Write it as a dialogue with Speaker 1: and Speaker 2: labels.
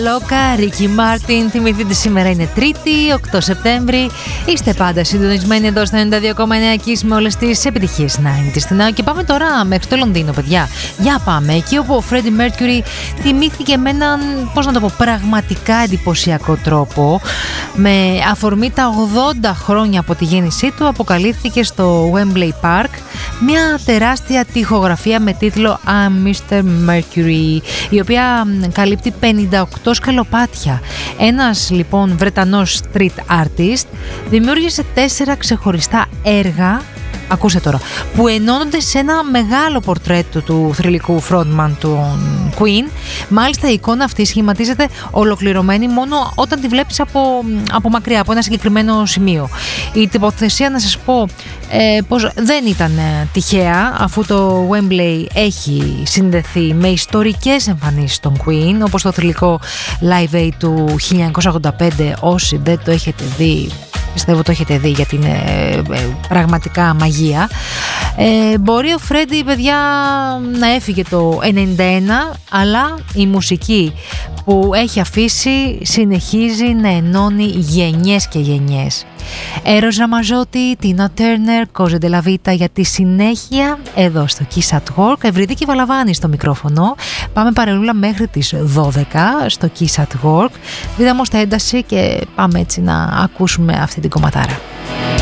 Speaker 1: Λόκα, Ρίκι Μάρτιν, θυμηθείτε σήμερα είναι Τρίτη, 8 Σεπτέμβρη. Είστε πάντα συντονισμένοι εδώ στο 92,9 Kiss με όλες τις επιτυχίες 90's. Και πάμε τώρα μέχρι το Λονδίνο, παιδιά. Για πάμε, εκεί όπου ο Freddie Mercury τιμήθηκε με έναν, πώς να το πω, πραγματικά εντυπωσιακό τρόπο. Με αφορμή τα 80 χρόνια από τη γέννησή του, αποκαλύφθηκε στο Wembley Park μια τεράστια τοιχογραφία με τίτλο I'm Mr. Mercury, η οποία καλύπτει 58 σκαλοπάτια. Ένας λοιπόν Βρετανός street artist δημιούργησε 4 ξεχωριστά έργα, ακούστε τώρα, που ενώνονται σε ένα μεγάλο πορτρέτο του θρυλικού frontman του Queen. Μάλιστα η εικόνα αυτή σχηματίζεται ολοκληρωμένη μόνο όταν τη βλέπεις από μακριά, από ένα συγκεκριμένο σημείο. Η τοποθεσία, να σας πω, πως δεν ήταν τυχαία, αφού το Wembley έχει συνδεθεί με ιστορικές εμφανίσεις των Queen, όπως το θρυλικό Live Aid του 1985. Όσοι δεν το έχετε δει, πιστεύω το έχετε δει, γιατί είναι πραγματικά μαγεία. Μπορεί ο Φρέντι, παιδιά, να έφυγε το 91, αλλά η μουσική που έχει αφήσει συνεχίζει να ενώνει γενιές και γενιές. Έρος Ραμαζότη, Τίνα Τέρνερ, Κόζε Ντελαβίτα για τη συνέχεια εδώ στο Kiss at Work. Ευρυδίκη Βαλαβάνη στο μικρόφωνο. Πάμε παρελούλα μέχρι τις 12 στο Kiss at Work. Δίδαμε στα ένταση και πάμε έτσι να ακούσουμε αυτή την κομματάρα.